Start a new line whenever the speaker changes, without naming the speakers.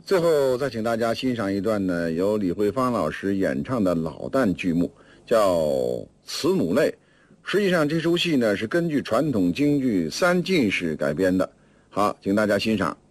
最后再请大家欣赏一段呢，由李慧芳老师演唱的老旦剧目，叫《慈母泪》。实际上这出戏呢是根据传统京剧《三进士》改编的。好，请大家欣赏。